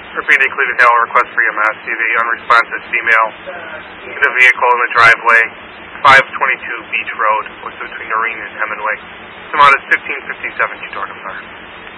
Repeat Cleveland Hill, request for EMS. See the unresponsive female in the vehicle in the driveway, 522 Beach Road, between Noreen and Hemingway. It's amount is 1557 to Dornum Fire.